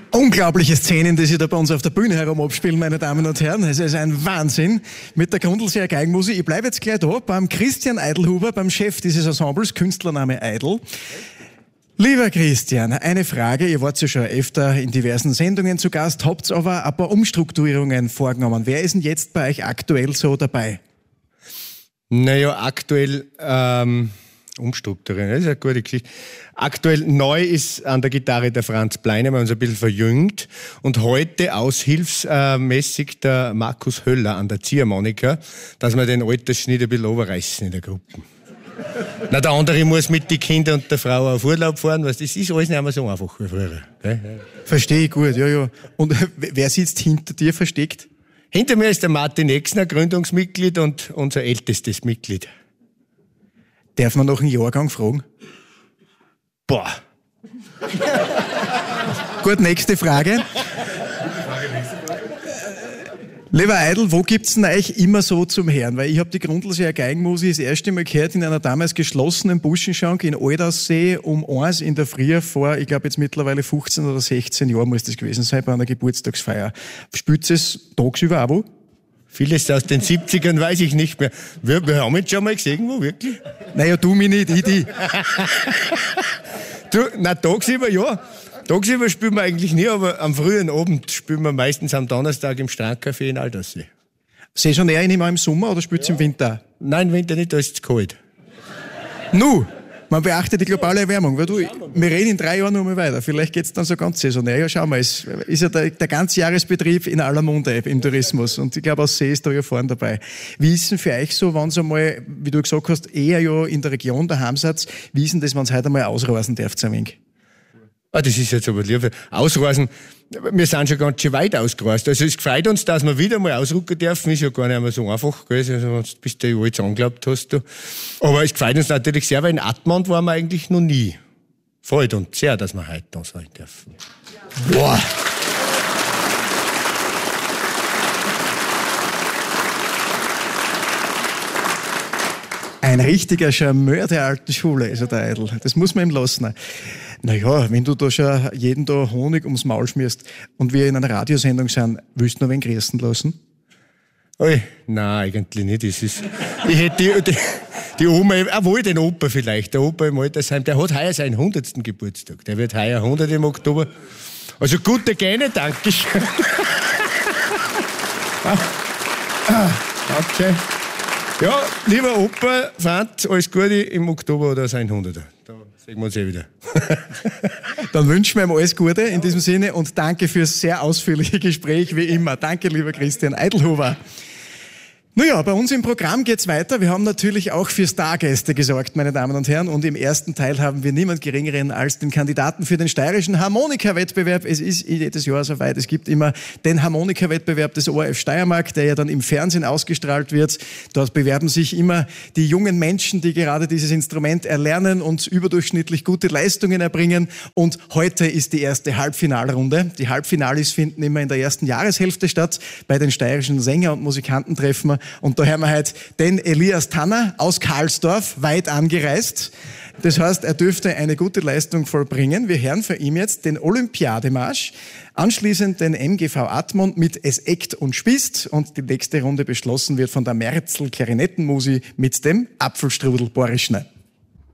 Unglaubliche Szenen, die sich da bei uns auf der Bühne herum abspielen, meine Damen und Herren. Es ist ein Wahnsinn mit der Grundlseer Geigenmusik. Ich bleibe jetzt gleich da beim Christian Eidelhuber, beim Chef dieses Ensembles, Künstlername Eidel. Lieber Christian, eine Frage. Ihr wart ja schon öfter in diversen Sendungen zu Gast, habt aber ein paar Umstrukturierungen vorgenommen. Wer ist denn jetzt bei euch aktuell so dabei? Naja, aktuell umstrukturieren, das ist eine gute Geschichte. Aktuell neu ist an der Gitarre der Franz Bleiner, wir uns ein bisschen verjüngt. Und heute aushilfsmäßig der Markus Höller an der Ziehharmonika, dass wir den Altersschnitt ein bisschen runterreißen in der Gruppe. Na, der andere muss mit den Kindern und der Frau auf Urlaub fahren, das ist alles nicht mehr so einfach wie früher. Verstehe ich gut, ja. Und wer sitzt hinter dir versteckt? Hinter mir ist der Martin Exner, Gründungsmitglied und unser ältestes Mitglied. Darf man noch einen Jahrgang fragen? Boah. Gut, nächste Frage. Lieber Eidel, wo gibt's denn euch immer so zum Hören? Weil ich habe die Grundlseer Geigenmusik das erste Mal gehört in einer damals geschlossenen Buschenschank in Aldaussee um 1 in der Früh vor, ich glaube jetzt mittlerweile 15 oder 16 Jahren muss das gewesen sein, bei einer Geburtstagsfeier. Spielt es tagsüber auch wo? Vieles aus den 70ern weiß ich nicht mehr. Wir haben jetzt schon mal gesehen, wo wirklich? Naja, du mich nicht, ich dich. Tagsüber ja. Tagsüber spielen wir eigentlich nie, aber am frühen Abend spielen wir meistens am Donnerstag im Strandcafé in Aldaussee. Saisonär immer im Sommer oder spielt ihr im Winter? Nein, im Winter nicht, da ist es kalt. Man beachtet die globale Erwärmung. Weil wir reden in 3 Jahren noch mal weiter. Vielleicht geht's dann so ganz saisonär. Ja, schau mal, es ist ja der ganze Jahresbetrieb in aller Munde im Tourismus. Und ich glaube, aus See ist da ja vorne dabei. Wie ist denn für euch so, wenn ihr einmal, wie du gesagt hast, eher ja in der Region daheim seid, wie ist denn das, wenn ihr heute einmal ausreisen dürft, ein wenig? Das ist jetzt aber lieb. Ausreisen, wir sind schon ganz schön weit ausgereist. Also es freut uns, dass wir wieder mal ausrücken dürfen. Ist ja gar nicht mehr so einfach, gell? Also, bis du ja alles angeglaubt hast. Du. Aber es freut uns natürlich sehr, weil in Atmund waren wir eigentlich noch nie. Freut uns sehr, dass wir heute da sein dürfen. Boah! Ein richtiger Charmeur der alten Schule ist er, der Eidel. Das muss man ihm lassen. Naja, wenn du da schon jeden Tag Honig ums Maul schmierst und wir in einer Radiosendung sind, willst du noch wen grüßen lassen? Oi, nein, eigentlich nicht. Ich hätte die Oma, obwohl den Opa vielleicht, der Opa im Altersheim, der hat heuer seinen 100. Geburtstag. Der wird heuer 100 im Oktober. Also gute Gene, Dankeschön. Okay. Ja, lieber Opa, Franz, alles Gute im Oktober oder sein 100er. Da sehen wir uns wieder. Dann wünschen wir ihm alles Gute in diesem Sinne und danke fürs sehr ausführliche Gespräch, wie immer. Danke, lieber Christian Eidelhuber. Naja, bei uns im Programm geht's weiter. Wir haben natürlich auch für Stargäste gesorgt, meine Damen und Herren. Und im ersten Teil haben wir niemand Geringeren als den Kandidaten für den steirischen Harmonika-Wettbewerb. Es ist jedes Jahr soweit. Es gibt immer den Harmonika-Wettbewerb des ORF Steiermark, der ja dann im Fernsehen ausgestrahlt wird. Dort bewerben sich immer die jungen Menschen, die gerade dieses Instrument erlernen und überdurchschnittlich gute Leistungen erbringen. Und heute ist die erste Halbfinalrunde. Die Halbfinales finden immer in der ersten Jahreshälfte statt. Bei den steirischen Sänger- und Musikantentreffen. Und da haben wir heute den Elias Tanner aus Karlsdorf, weit angereist. Das heißt, er dürfte eine gute Leistung vollbringen. Wir hören von ihm jetzt den Olympiademarsch, anschließend den MGV Atmund mit Es eckt und spießt und die nächste Runde beschlossen wird von der Merzl Klarinettenmusik mit dem Apfelstrudel Borischner.